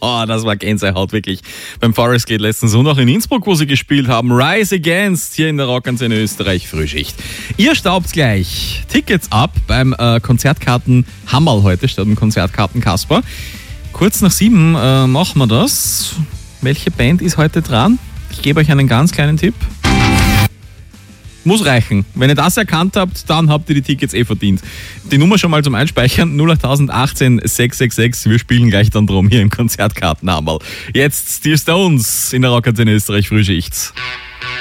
Das war Gänsehaut, wirklich. Beim Forest Gate letzten Sonntag in Innsbruck, wo sie gespielt haben. Rise Against hier in der Rockantenne Österreich Frühschicht. Ihr staubt gleich Tickets ab beim Konzertkarten Hammerl heute, statt dem Konzertkarten Kasper. Kurz nach 7 machen wir das. Welche Band ist heute dran? Ich gebe euch einen ganz kleinen Tipp. Muss reichen. Wenn ihr das erkannt habt, dann habt ihr die Tickets verdient. Die Nummer schon mal zum Einspeichern, 08018 666. Wir spielen gleich dann drum hier im Konzertkartenhammerl. Jetzt die Stones in der Rockantenne Österreich Frühschicht.